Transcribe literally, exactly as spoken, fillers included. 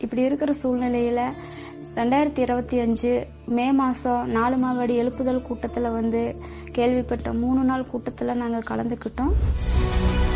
இப்படி இருக்கிற சூழ்நிலையில ரெண்டாயிரத்தி இருபத்தி அஞ்சு மே மாசம் நாலு மாவடி எழுப்புதல் கூட்டத்துல வந்து கேள்விப்பட்ட மூணு நாள் கூட்டத்துல நாங்க கலந்துக்கிட்டோம்.